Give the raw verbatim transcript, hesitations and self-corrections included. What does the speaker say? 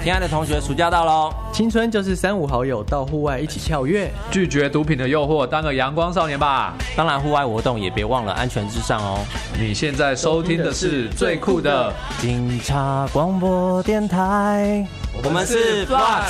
亲爱的同学，暑假到喽！ 青春就是三五好友到户外一起跳跃， 拒绝毒品的诱惑，当个阳光少年吧！ 当然，户外活动也别忘了安全至上哦。 你现在收听的是最酷的警察广播电台，我们是 Plus。